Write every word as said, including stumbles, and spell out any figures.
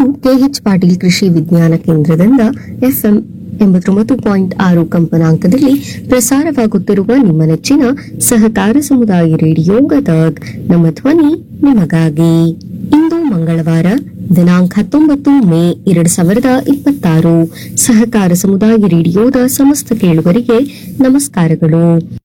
ಇದು ಕೆಎಚ್ ಪಾಟೀಲ್ ಕೃಷಿ ವಿಜ್ಞಾನ ಕೇಂದ್ರದಿಂದ ಎಫ್ಎಂ ಎಂಬತ್ತೊಂಬತ್ತು ಪಾಯಿಂಟ್ ಆರು ಕಂಪನಾಂಕದಲ್ಲಿ ಪ್ರಸಾರವಾಗುತ್ತಿರುವ ನಿಮ್ಮ ನೆಚ್ಚಿನ ಸಹಕಾರ ಸಮುದಾಯ ರೇಡಿಯೋ ಗದಗ್. ನಮ್ಮ ಧ್ವನಿ ನಿಮಗಾಗಿ. ಇಂದು ಮಂಗಳವಾರ ದಿನಾಂಕ ಹತ್ತೊಂಬತ್ತು ಮೇ ಎರಡ್ ಸಾವಿರದ ಇಪ್ಪತ್ತಾರು. ಸಹಕಾರ ಸಮುದಾಯ ರೇಡಿಯೋದ ಸಮಸ್ತ ಕೇಳುಗರಿಗೆ ನಮಸ್ಕಾರಗಳು.